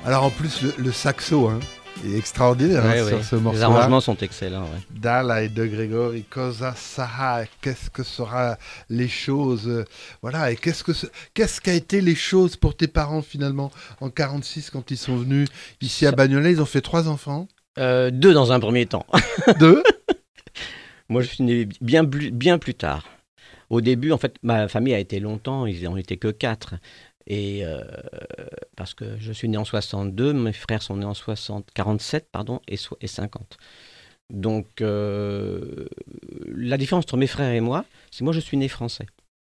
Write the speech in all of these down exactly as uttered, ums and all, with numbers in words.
Alors en plus, le, le saxo hein, est extraordinaire Ouais, hein, ouais. sur ce morceau-là. Les arrangements sont excellents. Ouais. Dalla et de Gregori, cosa sarà, qu'est-ce que sera les choses, euh, voilà, et qu'est-ce que ce- qu'est-ce qu'a été les choses pour tes parents finalement en quarante-six quand ils sont venus ici à Bagnolet, ils ont fait trois enfants, Euh, deux dans un premier temps. deux, Moi, je suis né bien, plus- bien plus tard. Au début, en fait, ma famille a été longtemps, ils n'en étaient que quatre. Et euh, parce que je suis né en soixante-deux, mes frères sont nés en soixante, quarante-sept pardon, et, so- et cinquante. Donc, euh, la différence entre mes frères et moi, c'est que moi, je suis né français.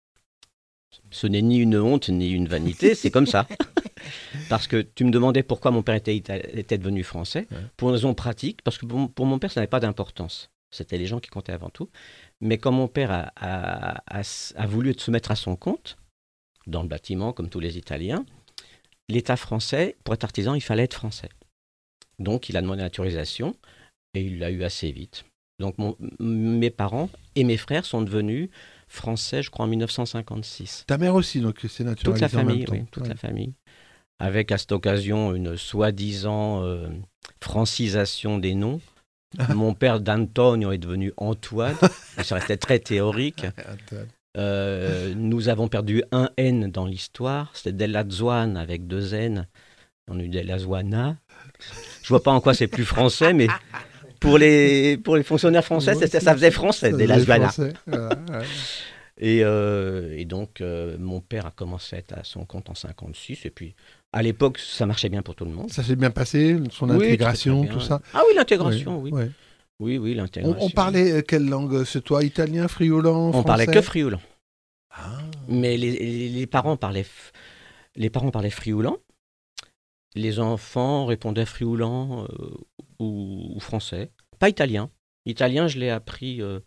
Ce n'est ni une honte, ni une vanité, c'est comme ça. Parce que tu me demandais pourquoi mon père était, ita- était devenu français. Ouais. Pour une raison pratique, parce que pour, pour mon père, ça n'avait pas d'importance. C'était les gens qui comptaient avant tout. Mais quand mon père a, a- a- a voulu se mettre à son compte, dans le bâtiment, comme tous les Italiens, l'État français, pour être artisan, il fallait être français. Donc, il a demandé la naturalisation et il l'a eu assez vite. Donc, mon- m- mes parents et mes frères sont devenus français, je crois, en mille neuf cent cinquante-six. ta mère aussi, donc c'est naturalisé Toute la en même famille, temps. oui, toute Ouais. la famille. Avec à cette occasion une soi-disant euh, francisation des noms. Mon père d'Antonio est devenu Antoine. Ça restait très théorique. Attends. Euh, nous avons perdu un N dans l'histoire. C'était Della Zuana avec deux N. On a eu Della Zuana. Je vois pas en quoi c'est plus français, mais pour les, pour les fonctionnaires français, Ouais, c'était- ça faisait français, Ça Della faisait Zuana. français, voilà, ouais. Et, euh, et donc, euh, mon père a commencé à être à son compte en cinquante-six. Et puis, à l'époque, ça marchait bien pour tout le monde. Ça s'est bien passé, son Oui, intégration, très, très tout bien. ça. Ah oui, l'intégration, oui. Ouais. Oui, oui, On, l'intégration. on parlait euh, quelle langue? C'est toi, italien, frioulan, On français? parlait que frioulan. Ah. Mais les, les, les parents parlaient, f- les parents parlaient frioulan. Les enfants répondaient frioulan euh, ou, ou français. Pas italien. Italien, je l'ai appris euh,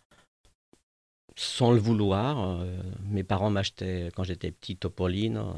sans le vouloir. Euh, mes parents m'achetaient, quand j'étais petit, Topolino.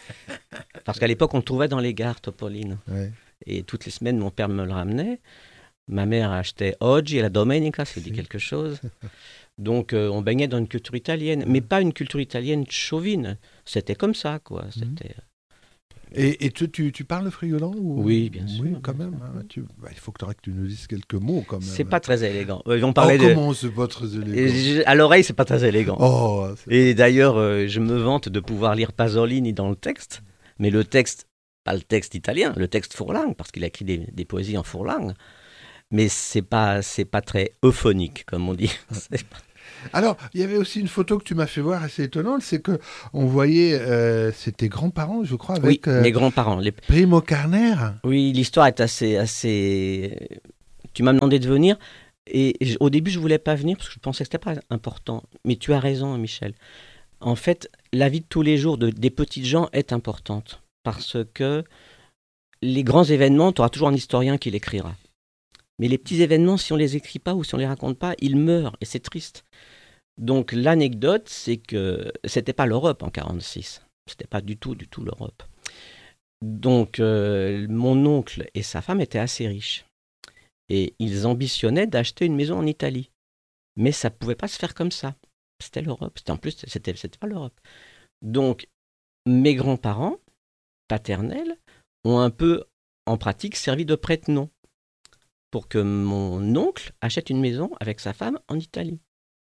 Parce qu'à l'époque, on le trouvait dans les gares, Topolino. Ouais. Et toutes les semaines, mon père me le ramenait. Ma mère achetait Oggi et la Domenica, ça dit Si. quelque chose. Donc, euh, on baignait dans une culture italienne, mais pas une culture italienne chauvine. C'était comme ça, quoi. C'était... Et, et tu, tu, tu parles le frioulan ou... Oui, bien sûr, Oui, bien quand même. hein, tu- bah, il faut que, que tu nous dises quelques mots, quand même. C'est pas très élégant. Euh, on Oh, parlait de... comment c'est pas très élégant? Et je- À l'oreille, c'est pas très élégant. Oh, c'est- Et d'ailleurs, euh, je me vante de pouvoir lire Pasolini dans le texte, mais le texte, pas le texte italien, le texte fourlang, parce qu'il a écrit des, des poésies en fourlang. Mais c'est pas, c'est pas très euphonique, comme on dit. C'est pas- Alors, il y avait aussi une photo que tu m'as fait voir assez étonnante, c'est que on voyait, euh, c'est tes grands-parents, je crois, Oui, avec euh, mes grands-parents. Les... Primo Carner. Oui, l'histoire est assez, assez. Tu m'as demandé de venir, et j- au début, je voulais pas venir parce que je pensais que c'était pas important. Mais tu as raison, Michel. En fait, la vie de tous les jours de, des petites gens est importante parce que les grands événements, tu auras toujours un historien qui l'écrira. Mais les petits événements, si on les écrit pas ou si on les raconte pas, ils meurent et c'est triste. Donc l'anecdote, c'est que c'était pas l'Europe en quarante-six. C'était pas du tout, du tout l'Europe. Donc euh, mon oncle et sa femme étaient assez riches et ils ambitionnaient d'acheter une maison en Italie. Mais ça pouvait pas se faire comme ça. C'était l'Europe. C'était en plus, c'était, c'était pas l'Europe. Donc mes grands-parents paternels ont un peu en pratique servi de prête-nom pour que mon oncle achète une maison avec sa femme en Italie.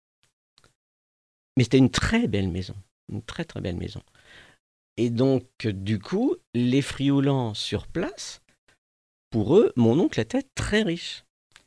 Mais c'était une très belle maison, une très très belle maison. Et donc, du coup, les frioulans sur place, pour eux, mon oncle était très riche.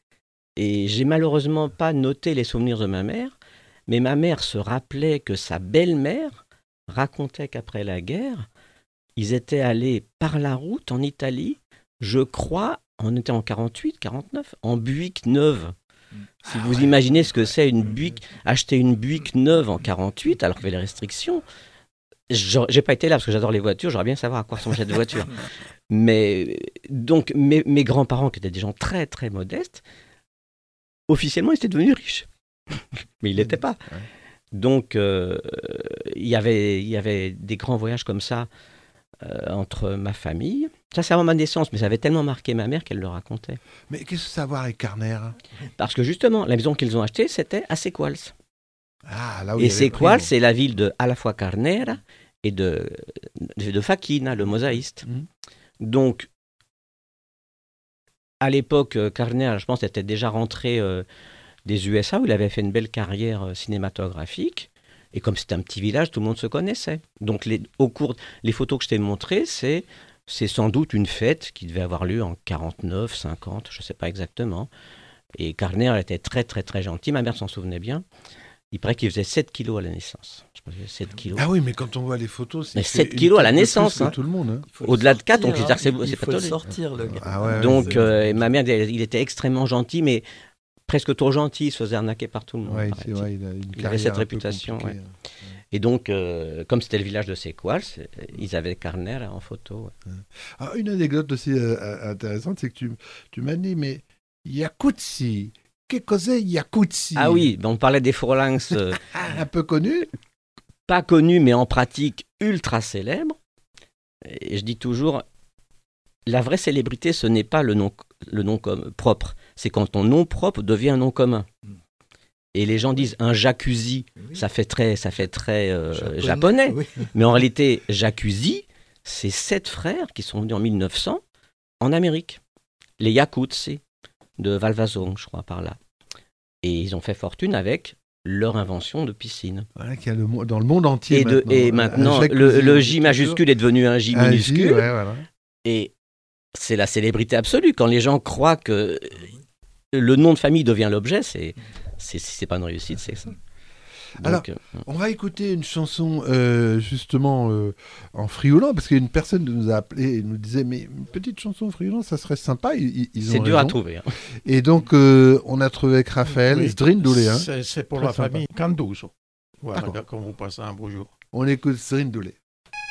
Et j'ai malheureusement pas noté les souvenirs de ma mère, mais ma mère se rappelait que sa belle-mère racontait qu'après la guerre, ils étaient allés par la route en Italie, je crois, on était en quarante-huit, quarante-neuf, en Buick neuve. Si vous imaginez ce que c'est une Buick, acheter une Buick neuve en quarante-huit, alors qu'il y avait les restrictions, j'aurais- j'ai pas été là parce que j'adore les voitures, j'aurais bien savoir à quoi ressemble cette voiture. Mais donc mes, mes grands-parents, qui étaient des gens très très modestes, officiellement ils étaient devenus riches, mais ils l'étaient pas. Donc euh, il y avait il y avait des grands voyages comme ça euh, entre ma famille. Ça, c'est avant ma naissance, mais ça avait tellement marqué ma mère qu'elle le racontait. Mais qu'est-ce que ça a à voir avec Carner? Parce que justement, la maison qu'ils ont achetée, c'était à Sequals. Ah, là où il y Et avait Sequals, Primo. c'est la ville de à la fois Carnera et de, de, de Facchina, le mosaïste. Mhm. Donc, à l'époque, Carner, je pense, était déjà rentré euh, des U S A où il avait fait une belle carrière euh, cinématographique. Et comme c'était un petit village, tout le monde se connaissait. Donc, les, au cours, les photos que je t'ai montrées, c'est, c'est sans doute une fête qui devait avoir lieu en quarante-neuf, cinquante, je ne sais pas exactement. Et Carner était très, très, très gentil. Ma mère s'en souvenait bien. Il paraît qu'il faisait sept kilos à la naissance. Je pense qu'il faisait sept kilos. Ah oui, mais quand on voit les photos, c'est mais sept kilos à la naissance. Hein. Tout le monde. Hein. Au-delà de quatre, on considère que c'est, il c'est faut pas le toléré. sortir, le gars. Ah ouais, Donc, ouais, euh, et ma mère, il était extrêmement gentil, mais presque trop gentil. Il se faisait arnaquer par tout le monde. Ouais, paraît-il. c'est vrai, il a une Il carrière avait cette un peu réputation. compliquée, Ouais. hein. Et donc, euh, comme c'était le village de Sequals, ils avaient Carner en photo. Ouais. Ah, une anecdote aussi euh, intéressante, c'est que tu, tu m'as dit, mais Yakutsi, que cos'è Yakutsi? Ah oui, on parlait des Furlangs, euh, Un peu connu. pas connus, mais en pratique ultra célèbres. Et je dis toujours, la vraie célébrité, ce n'est pas le nom, le nom com- propre, c'est quand ton nom propre devient un nom commun. Et les gens disent un jacuzzi, Oui. ça fait très, ça fait très euh, Japonais. japonais. Oui. Mais en réalité, jacuzzi, c'est sept frères qui sont venus en mille neuf cents en Amérique. Les Yakutsi de Valvasong, je crois, par là. Et ils ont fait fortune avec leur invention de piscine. Voilà, qu'il y a le, mo- dans le monde entier. Et, de, maintenant. et Un maintenant, jacuzzi, le, le on J dit majuscule est devenu un J toujours. Un J, minuscule. ouais, voilà. Et c'est la célébrité absolue. Quand les gens croient que le nom de famille devient l'objet, c'est, c'est, c'est pas une réussite, c'est ça. Donc, Alors, euh, On va écouter une chanson euh, justement euh, en frioulant, parce qu'une personne nous a appelé et nous disait, mais une petite chanson en frioulant, ça serait sympa. Ils, ils c'est ont dur à raison. trouver. Hein. Et donc, euh, on a trouvé avec Raphaël, Oui. Sdrindoulé. Hein. C'est, c'est pour Très la sympa. famille Canduso. Voilà, D'accord. quand vous passez un beau jour. On écoute Sdrindoulé.